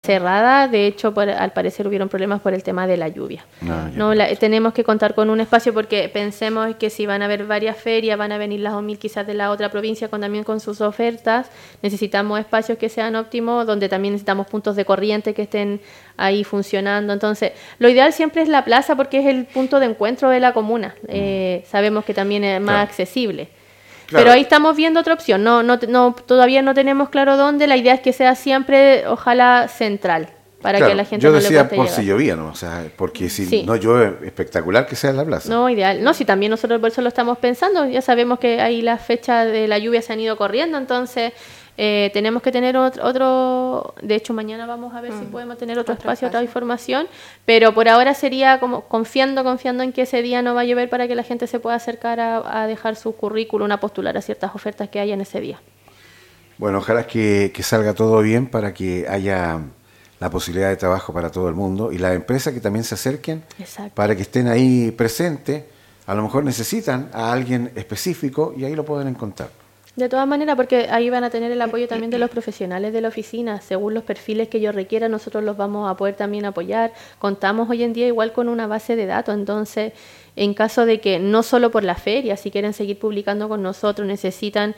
cerrada. De hecho, al parecer hubieron problemas por el tema de la lluvia. Tenemos que contar con un espacio porque pensemos que si van a haber varias ferias, van a venir las OMIL quizás de la otra provincia también con sus ofertas. Necesitamos espacios que sean óptimos, donde también necesitamos puntos de corriente que estén ahí funcionando. Entonces, lo ideal siempre es la plaza porque es el punto de encuentro de la comuna. Sabemos que también es más accesible. Claro. Pero ahí estamos viendo otra opción. Todavía no tenemos claro dónde. La idea es que sea siempre, ojalá, central, para que la gente no le cueste llegar. Yo decía por si llovía, ¿no? O sea, porque si no llueve, espectacular que sea en la plaza. No, ideal. No, si también nosotros por eso lo estamos pensando. Ya sabemos que ahí las fechas de la lluvia se han ido corriendo, entonces tenemos que tener otro. De hecho, mañana vamos a ver si podemos tener otro espacio, otra información. Pero por ahora sería como confiando en que ese día no va a llover para que la gente se pueda acercar a dejar su currículum, a postular a ciertas ofertas que haya en ese día. Bueno, ojalá que salga todo bien para que haya la posibilidad de trabajo para todo el mundo y las empresas que también se acerquen. Exacto. Para que estén ahí presentes. A lo mejor necesitan a alguien específico y ahí lo pueden encontrar. De todas maneras, porque ahí van a tener el apoyo también de los profesionales de la oficina. Según los perfiles que ellos requieran, nosotros los vamos a poder también apoyar. Contamos hoy en día igual con una base de datos, entonces en caso de que no solo por la feria, si quieren seguir publicando con nosotros, necesitan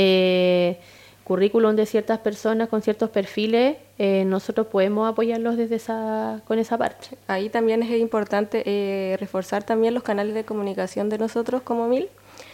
currículum de ciertas personas con ciertos perfiles, nosotros podemos apoyarlos con esa parte. Ahí también es importante reforzar también los canales de comunicación de nosotros como MIL.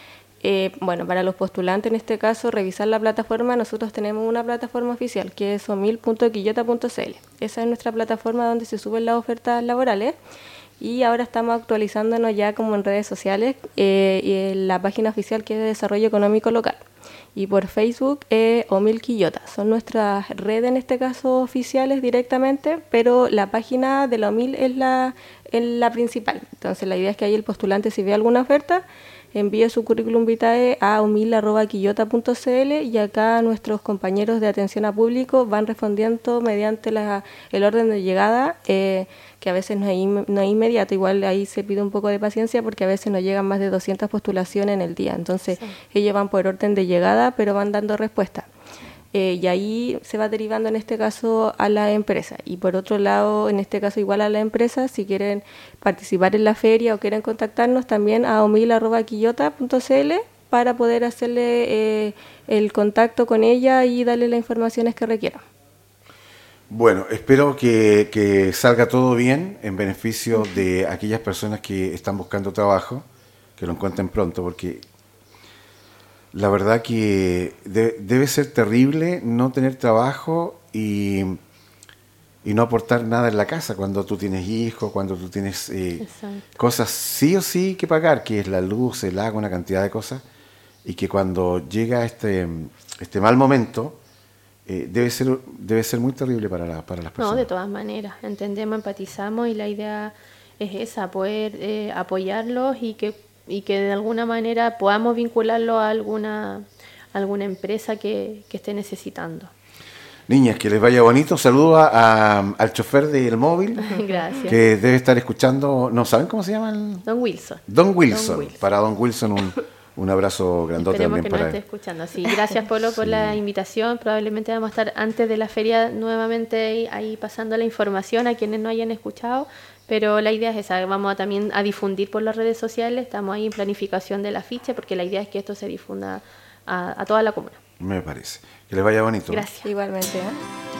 Para los postulantes en este caso, revisar la plataforma. Nosotros tenemos una plataforma oficial que es omil.quillota.cl. Esa es nuestra plataforma donde se suben las ofertas laborales y ahora estamos actualizándonos ya como en redes sociales y en la página oficial que es de Desarrollo Económico Local. Y por Facebook, Omil Quillota. Son nuestras redes en este caso oficiales directamente, pero la página de la Omil es la principal. Entonces la idea es que ahí el postulante, si ve alguna oferta, envíe su currículum vitae a omil@quillota.cl y acá nuestros compañeros de atención a público van respondiendo mediante el orden de llegada, que a veces no es inmediato. Igual ahí se pide un poco de paciencia porque a veces nos llegan más de 200 postulaciones en el día. Entonces ellos van por orden de llegada, pero van dando respuesta. Y ahí se va derivando en este caso a la empresa. Y por otro lado, en este caso igual a la empresa, si quieren participar en la feria o quieren contactarnos también a omil@quillota.cl para poder hacerle el contacto con ella y darle las informaciones que requieran. Bueno, espero que salga todo bien en beneficio de aquellas personas que están buscando trabajo, que lo encuentren pronto, porque la verdad que debe ser terrible no tener trabajo y no aportar nada en la casa cuando tú tienes hijos, cuando tú tienes cosas sí o sí que pagar, que es la luz, el agua, una cantidad de cosas, y que cuando llega este mal momento debe ser muy terrible para las personas. No, de todas maneras, entendemos, empatizamos y la idea es esa, poder apoyarlos y que de alguna manera podamos vincularlo a alguna empresa que esté necesitando. Niñas, que les vaya bonito. Saludos al chofer del móvil. Gracias. Que debe estar escuchando, ¿no saben cómo se llama? Don Wilson. Don Wilson. Para Don Wilson un abrazo grandote. Esperemos también que para nos esté escuchando. Sí, gracias Polo por la invitación. Probablemente vamos a estar antes de la feria nuevamente ahí pasando la información a quienes no hayan escuchado. Pero la idea es esa, vamos también a difundir por las redes sociales, estamos ahí en planificación del afiche, porque la idea es que esto se difunda a toda la comuna. Me parece. Que les vaya bonito. Gracias. Igualmente.